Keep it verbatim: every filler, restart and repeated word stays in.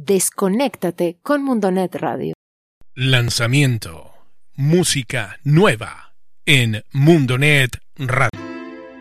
Desconéctate con Mundonet Radio. Lanzamiento. Música nueva en Mundonet Radio.